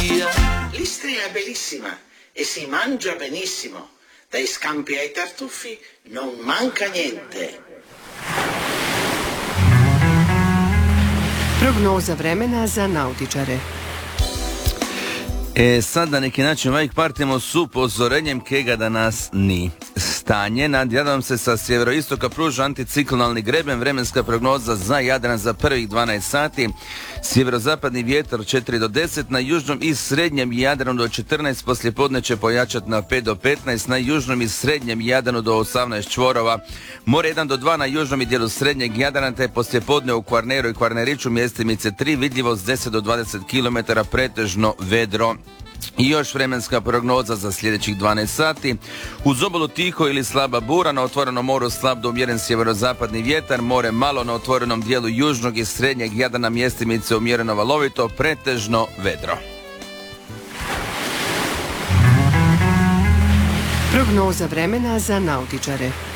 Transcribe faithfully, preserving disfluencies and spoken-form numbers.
L'Istria è bellissima e si mangia benissimo. Dai scampi ai tartufi non manca niente. Prognoza vremena za nautičare. E sad na neki način uvijek partimo s upozorenjem kega da nas ni. Stanje nad Jadranom se sa sjeveroistoka pruža anticiklonalni greben, vremenska prognoza za Jadran za prvih dvanaest sati, sjeverozapadni vjetar četiri do deset, na južnom i srednjem Jadranu do četrnaest, poslijepodne će pojačati na pet do petnaest, na južnom i srednjem Jadranu do osamnaest čvorova, more jedan do dva na južnom i dijelu srednjeg Jadrana, te poslijepodne u Kvarneru i Kvarneriću mjestimice tri, vidljivost deset do dvadeset kilometara, pretežno vedro. I još vremenska prognoza za sljedećih dvanaest sati. Uz obalu tiho ili slaba bura, na otvorenom moru slab do umjeren sjeverozapadni vjetar, more malo, na otvorenom dijelu južnog i srednjeg Jadrana mjestimice umjereno valovito, pretežno vedro. Prognoza vremena za nautičare.